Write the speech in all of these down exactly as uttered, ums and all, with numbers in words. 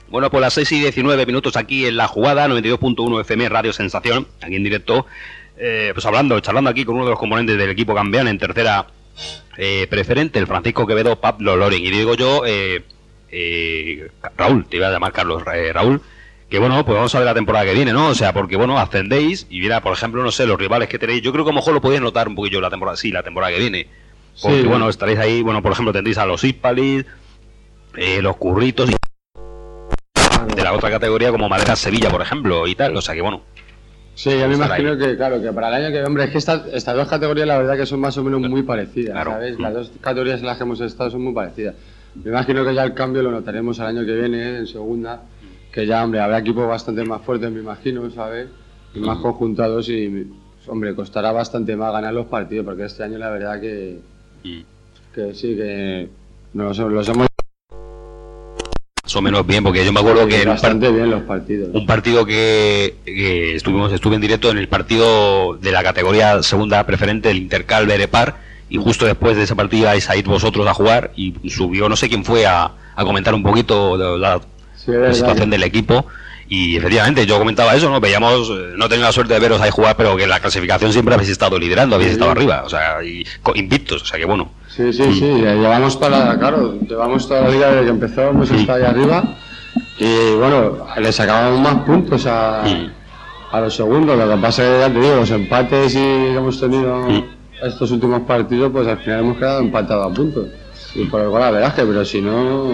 Bueno, pues las seis y diecinueve minutos aquí en La Jugada, noventa y dos punto uno F M, Radio Sensación, aquí en directo, eh, pues hablando, charlando aquí con uno de los componentes del equipo campeón en tercera eh, preferente, el Francisco Quevedo, Pablo Loring. Y digo yo, eh, eh, Raúl, te iba a llamar Carlos, eh, Raúl, que bueno, pues vamos a ver la temporada que viene, ¿no? O sea, porque bueno, ascendéis y mira, por ejemplo, no sé, los rivales que tenéis, yo creo que a lo mejor lo podéis notar un poquillo la temporada, sí, la temporada que viene. Porque sí, bueno, estaréis ahí, bueno, por ejemplo, tendréis a los Hispalis, eh, los Curritos y de la otra categoría como Madera Sevilla, por ejemplo, y tal, o sea que bueno. Sí, yo me imagino ahí. que, claro, que para el año que, hombre, es que esta, estas dos categorías la verdad que son más o menos muy parecidas, claro. ¿Sabes? Las dos categorías en las que hemos estado son muy parecidas. Me imagino que ya el cambio lo notaremos el año que viene, en segunda, que ya, hombre, habrá equipos bastante más fuertes, me imagino, ¿sabes? Y más conjuntados y, hombre, costará bastante más ganar los partidos, porque este año la verdad que, que sí, que nos, los hemos... Más o menos bien, porque yo me acuerdo que bastante bien los partidos. Un partido que, que estuvimos estuve en directo en el partido de la categoría segunda preferente del Intercal Berepar, y justo después de ese partido ibais a ir vosotros a jugar y subió, no sé quién fue, a, a comentar un poquito la, la, sí, la situación del equipo. Y efectivamente, yo comentaba eso, ¿no? Veíamos, no tenía la suerte de veros ahí jugar, pero que en la clasificación siempre habéis estado liderando, habéis sí. estado arriba, o sea, y, invictos, o sea que bueno. Sí, sí, sí, llevamos toda la, claro, llevamos toda la vida desde que empezó, hemos estado ahí arriba y bueno, le sacábamos más puntos a, sí. a los segundos. Lo que pasa es que ya te digo, los empates y que hemos tenido sí. estos últimos partidos, pues al final hemos quedado empatados a puntos y por el gol a veraje, pero si no,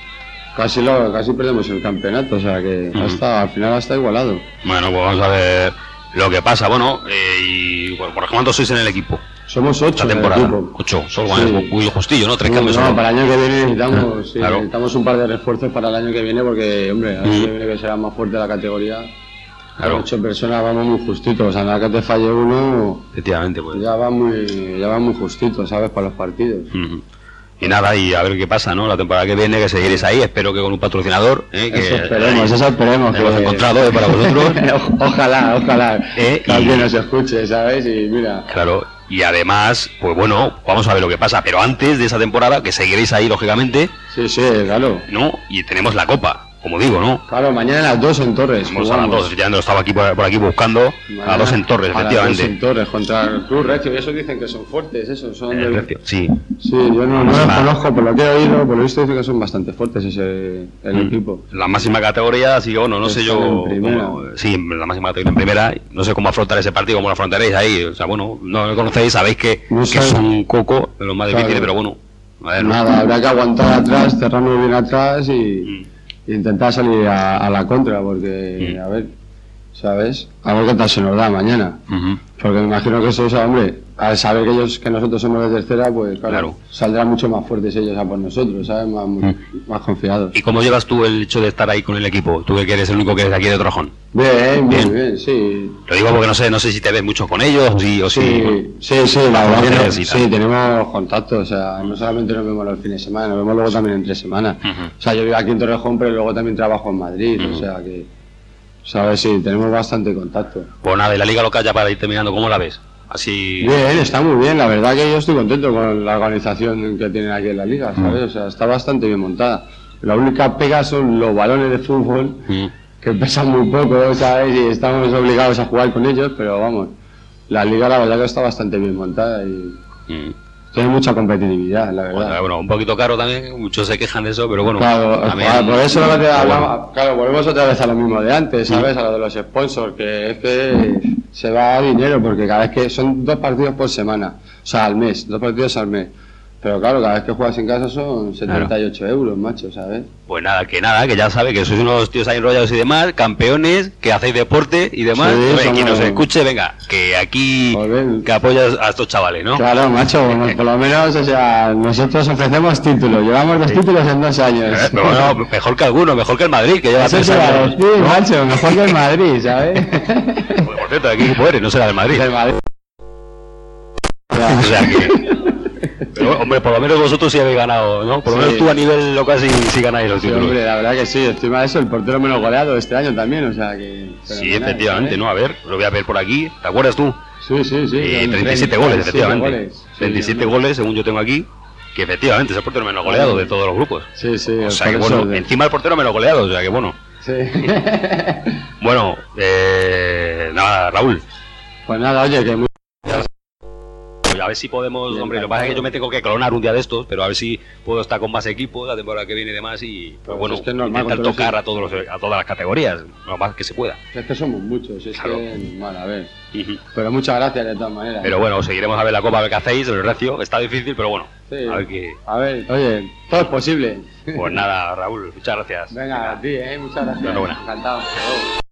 casi lo, casi perdemos el campeonato, o sea que uh-huh. hasta, al final está igualado. Bueno, pues vamos a ver lo que pasa, bueno, eh, y bueno, ¿por cuántos sois en el equipo? Somos ocho esta temporada, ocho, solo sí. bueno, muy justillo, ¿no? Tres no, cambios. No, solo. para el año que viene necesitamos, sí, claro. necesitamos un par de refuerzos para el año que viene porque, hombre, el año mm. que viene que será más fuerte la categoría. Claro. Ocho personas vamos muy justitos, o sea, nada que te falle uno, efectivamente, pues. ya va muy, ya va muy justito, ¿sabes? Para los partidos. Mm-hmm. Y nada, y a ver qué pasa, ¿no? La temporada que viene, que seguiréis ahí, espero que con un patrocinador, ¿eh? Que eso esperemos, eso esperemos. Que hemos encontrado, ¿eh? Para vosotros. Ojalá, ojalá, ¿Eh? que alguien nos escuche, ¿sabes? Y mira. Claro. Y además, pues bueno, vamos a ver lo que pasa. Pero antes de esa temporada, que seguiréis ahí, lógicamente. Sí, sí, claro. ¿No? Y tenemos la Copa, como digo, ¿no? Claro, mañana a las dos en Torres. Vamos a las dos, ya no estaba aquí por, por aquí buscando. Mañana, a las dos en Torres, efectivamente. A las dos en Torres, contra el Club Recio. Y eso dicen que son fuertes, eso. Son el Recio, sí. Sí, yo no, no los conozco, por lo que he oído, por lo visto dicen que son bastante fuertes ese el mm. equipo. La máxima categoría, así que bueno, no sé yo. Cómo, sí, la máxima categoría en primera. No sé cómo afrontar ese partido, cómo lo afrontaréis ahí. O sea, bueno, no lo conocéis, sabéis que, no que es un coco de los más difíciles, claro. Pero bueno. A ver, nada, ¿no? Habrá que aguantar atrás, cerrarnos bien atrás y. Mm. Intentar salir a, a la contra, porque, mm. a ver, ¿sabes? A ver qué tal se nos da mañana. Uh-huh. Porque me imagino que eso, o sea, hombre, al saber que ellos que nosotros somos de tercera, pues claro, claro. saldrán mucho más fuertes ellos a por nosotros, ¿sabes? Más, mm. más confiados. ¿Y cómo llevas tú el hecho de estar ahí con el equipo? Tú que eres el único que eres aquí de Torrejón. Bien, bien, bien, sí. Lo digo porque no sé, no sé si te ves mucho con ellos o si... O sí, si, bueno, sí, sí, la verdad que sí, tenemos contacto, o sea, no solamente nos vemos los fines de semana, nos vemos luego también entre semanas. Uh-huh. O sea, yo vivo aquí en Torrejón, pero luego también trabajo en Madrid, uh-huh. o sea que... ¿Sabes? Sí, tenemos bastante contacto. Pues nada, y la liga local ya para ir terminando, ¿cómo la ves? Así... Bien, está muy bien, la verdad que yo estoy contento con la organización que tienen aquí en la liga, ¿sabes? Mm. O sea, está bastante bien montada. La única pega son los balones de fútbol, mm. que pesan muy poco, ¿sabes? Y estamos obligados a jugar con ellos, pero vamos, la liga la verdad que está bastante bien montada y... Mm. Tiene mucha competitividad, la verdad. Bueno, bueno, un poquito caro también, muchos se quejan de eso, pero bueno. Claro, también, por eso lo que te hablaba, bueno. Claro, volvemos otra vez a lo mismo de antes, ¿sabes? A lo de los sponsors, que es que se va a dinero, porque cada vez que son dos partidos por semana, o sea, al mes, dos partidos al mes. Pero claro, cada vez que juegas en casa son setenta y ocho claro. euros, macho, ¿sabes? Pues nada, que nada, que ya sabe que sois unos tíos ahí enrollados y demás, campeones, que hacéis deporte y demás. Sí, Oye, quien nos escuche, venga, que aquí, Joder. que apoyas a estos chavales, ¿no? Claro, macho, por lo menos, o sea, nosotros ofrecemos títulos, llevamos dos sí. títulos en dos años. Eh, pero bueno, mejor que alguno, mejor que el Madrid, que lleva tres años. Sí, ¿no? Macho, mejor que el Madrid, ¿sabes? Pues, por cierto, ¿de qué equipo eres? No será del Madrid. Del Madrid. O sea que... Pero, hombre, por lo menos vosotros sí habéis ganado, ¿no? Por lo sí. menos tú a nivel local sí, sí ganáis los títulos. Sí, hombre, la verdad que sí. Encima de eso, el portero menos goleado este año también, o sea que... Sí, efectivamente, ¿no? A ver, lo voy a ver por aquí. ¿Te acuerdas tú? Sí, sí, sí. Eh, treinta y siete goles, efectivamente. Goles. treinta y siete sí, goles, según yo tengo aquí. Que efectivamente es el portero menos goleado de todos los grupos. Sí, sí. O sea que bueno, de... encima el portero menos goleado, o sea que bueno. Sí. Bueno, eh, nada, Raúl. Pues nada, oye, que muy... A ver si podemos, hombre, lo que pasa es que yo me tengo que clonar un día de estos, pero a ver si puedo estar con más equipos la temporada que viene y demás y pues, bueno, es que es normal, intentar tocar a todos los, a todas las categorías, lo más que se pueda. Es que somos muchos, es claro. que es normal, a ver. Uh-huh. Pero muchas gracias de todas maneras. Pero bueno, seguiremos a ver la Copa, a ver qué hacéis, el recio, está difícil, pero bueno, sí. a ver qué... A ver, oye, todo es posible. Pues nada, Raúl, muchas gracias. Venga, a ti, eh, muchas gracias. Enhorabuena. Encantado.